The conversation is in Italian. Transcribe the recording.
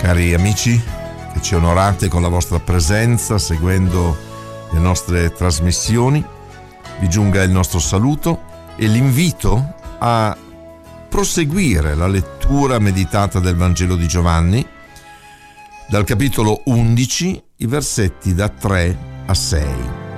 Cari amici che ci onorate con la vostra presenza seguendo le nostre trasmissioni, vi giunga il nostro saluto e l'invito a proseguire la lettura meditata del Vangelo di Giovanni dal capitolo 11, i versetti da 3 a 6.